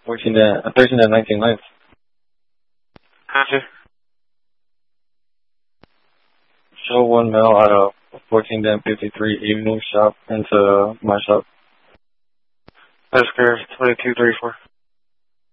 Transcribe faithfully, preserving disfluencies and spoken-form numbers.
fourteen to, uh, thirteen to nineteen length. Gotcha. Show one male out of fourteen to fifty-three evening shop into my shop. Oscar twenty-two thirty-four.